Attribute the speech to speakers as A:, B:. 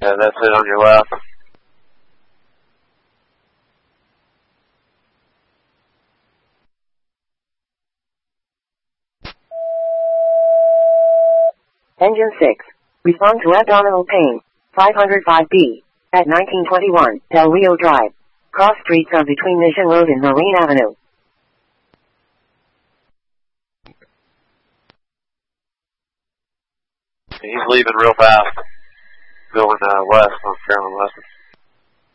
A: Yeah, that's it on your left.
B: Engine 6. Respond to abdominal pain. 505B. At 1921 Del Rio Drive. Cross streets are between Mission Road and Marine Avenue.
A: He's leaving real fast. Going west on Carolyn West.